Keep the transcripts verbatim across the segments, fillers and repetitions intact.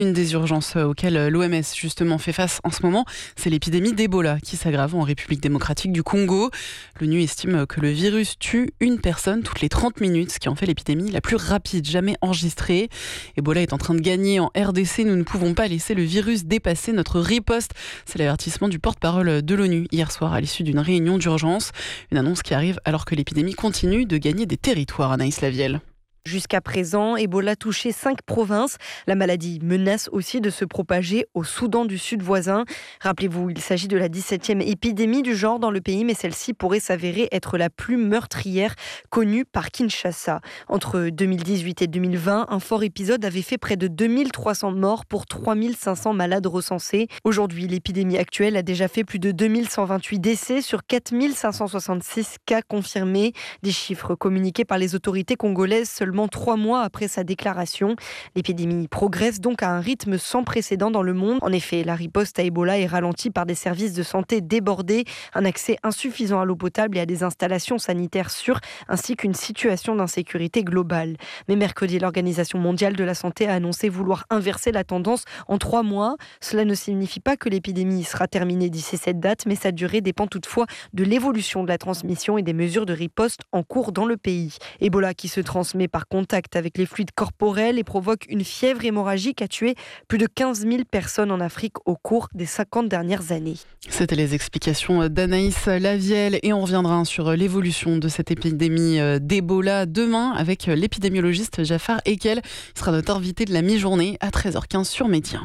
Une des urgences auxquelles l'O M S justement fait face en ce moment, c'est l'épidémie d'Ebola qui s'aggrave en République démocratique du Congo. L'ONU estime que le virus tue une personne toutes les trente minutes, ce qui en fait l'épidémie la plus rapide jamais enregistrée. Ebola est en train de gagner en R D C. Nous ne pouvons pas laisser le virus dépasser notre riposte. C'est l'avertissement du porte-parole de l'ONU hier soir à l'issue d'une réunion d'urgence. Une annonce qui arrive alors que l'épidémie continue de gagner des territoires. Anaïs Lavielle. Jusqu'à présent, Ebola touchait cinq provinces. La maladie menace aussi de se propager au Soudan du Sud voisin. Rappelez-vous, il s'agit de la dix-septième épidémie du genre dans le pays, mais celle-ci pourrait s'avérer être la plus meurtrière connue par Kinshasa. Entre deux mille dix-huit et deux mille vingt, un fort épisode avait fait près de deux mille trois cents morts pour trois mille cinq cents malades recensés. Aujourd'hui, l'épidémie actuelle a déjà fait plus de deux mille cent vingt-huit décès sur quatre mille cinq cent soixante-six cas confirmés. Des chiffres communiqués par les autorités congolaises seulement trois mois après sa déclaration. L'épidémie progresse donc à un rythme sans précédent dans le monde. En effet, la riposte à Ebola est ralentie par des services de santé débordés, un accès insuffisant à l'eau potable et à des installations sanitaires sûres, ainsi qu'une situation d'insécurité globale. Mais mercredi, l'Organisation mondiale de la santé a annoncé vouloir inverser la tendance en trois mois. Cela ne signifie pas que l'épidémie sera terminée d'ici cette date, mais sa durée dépend toutefois de l'évolution de la transmission et des mesures de riposte en cours dans le pays. Ebola qui se transmet par contact avec les fluides corporels et provoque une fièvre hémorragique qui a tué plus de quinze mille personnes en Afrique au cours des cinquante dernières années. C'était les explications d'Anaïs Lavielle et on reviendra sur l'évolution de cette épidémie d'Ebola demain avec l'épidémiologiste Jafar Ekel. Il sera notre invité de la mi-journée à treize heures quinze sur Média.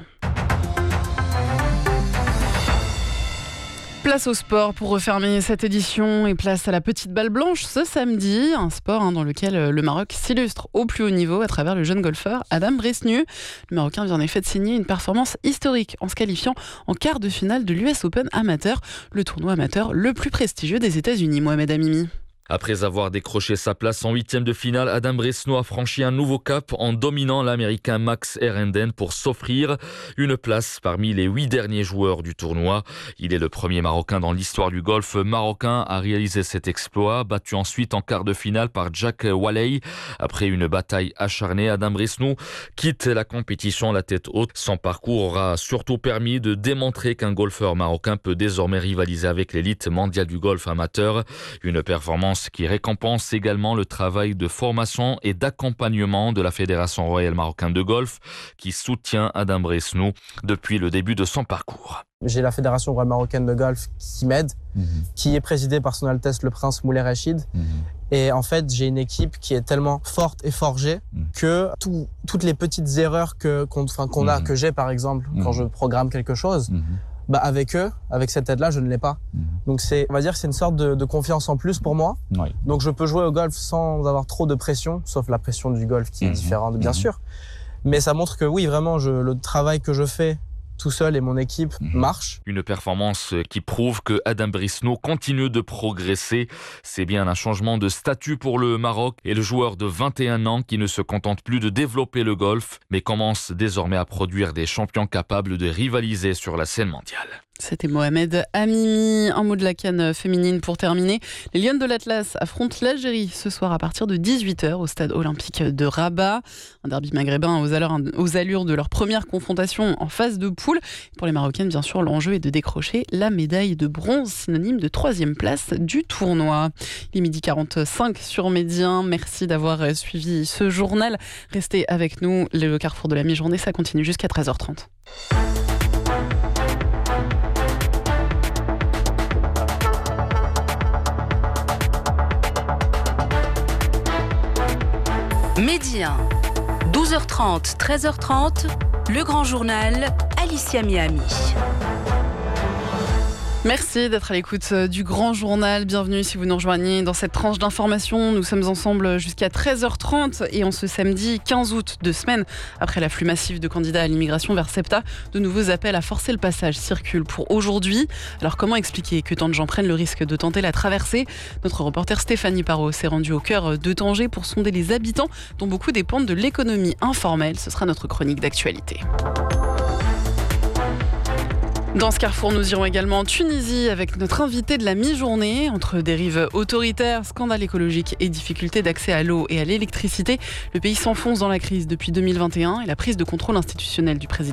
Place au sport pour refermer cette édition et place à la petite balle blanche ce samedi, un sport hein, dans lequel le Maroc s'illustre au plus haut niveau à travers le jeune golfeur Adam Bresnu. Le Marocain vient en effet de signer une performance historique en se qualifiant en quart de finale de l'U S Open amateur, le tournoi amateur le plus prestigieux des États-Unis. Mohamed Amimi. Après avoir décroché sa place en huitième de finale, Adam Bresnu a franchi un nouveau cap en dominant l'Américain Max Herenden pour s'offrir une place parmi les huit derniers joueurs du tournoi. Il est le premier Marocain dans l'histoire du golf marocain à réaliser cet exploit, battu ensuite en quart de finale par Jack Walley. Après une bataille acharnée, Adam Bresnu quitte la compétition la tête haute. Son parcours aura surtout permis de démontrer qu'un golfeur marocain peut désormais rivaliser avec l'élite mondiale du golf amateur. Une performance qui récompense également le travail de formation et d'accompagnement de la Fédération royale marocaine de golf qui soutient Adam Bresnu depuis le début de son parcours. J'ai la Fédération royale marocaine de golf qui m'aide, mmh. qui est présidée par Son Altesse le Prince Moulay Rachid. Mmh. Et en fait, j'ai une équipe qui est tellement forte et forgée mmh. que tout, toutes les petites erreurs que, qu'on, enfin, qu'on mmh. a, que j'ai par exemple, mmh. quand je programme quelque chose, mmh. bah avec eux, avec cette aide-là, je ne l'ai pas. Mmh. Donc c'est, on va dire que c'est une sorte de, de confiance en plus pour moi. Oui. Donc je peux jouer au golf sans avoir trop de pression, sauf la pression du golf qui mmh. est différente, bien mmh. sûr. Mais ça montre que oui, vraiment, je, le travail que je fais tout seul et mon équipe mmh. marche. Une performance qui prouve que Adam Bresnu continue de progresser. C'est bien un changement de statut pour le Maroc et le joueur de vingt et un ans qui ne se contente plus de développer le golf, mais commence désormais à produire des champions capables de rivaliser sur la scène mondiale. C'était Mohamed Amimi. Un mot de la CAN féminine pour terminer. Les Lionnes de l'Atlas affrontent l'Algérie ce soir à partir de dix-huit heures au stade olympique de Rabat. Un derby maghrébin aux allures, aux allures de leur première confrontation en phase de poule. Pour les Marocaines, bien sûr, l'enjeu est de décrocher la médaille de bronze, synonyme de troisième place du tournoi. Il est midi quarante-cinq sur Média. Merci d'avoir suivi ce journal. Restez avec nous. Le carrefour de la mi-journée, ça continue jusqu'à treize heures trente. Média, douze heures trente, treize heures trente, le grand journal, Alicia Miami. Merci d'être à l'écoute du Grand Journal. Bienvenue si vous nous rejoignez dans cette tranche d'information. Nous sommes ensemble jusqu'à treize heures trente et en ce samedi quinze août, deux semaines après l'afflux massif de candidats à l'immigration vers SEPTA, de nouveaux appels à forcer le passage circulent pour aujourd'hui. Alors comment expliquer que tant de gens prennent le risque de tenter la traversée ? Notre reporter Stéphanie Parot s'est rendue au cœur de Tanger pour sonder les habitants dont beaucoup dépendent de l'économie informelle. Ce sera notre chronique d'actualité. Dans ce carrefour, nous irons également en Tunisie avec notre invité de la mi-journée. Entre dérives autoritaires, scandales écologiques et difficultés d'accès à l'eau et à l'électricité, le pays s'enfonce dans la crise depuis deux mille vingt et un et la prise de contrôle institutionnel du président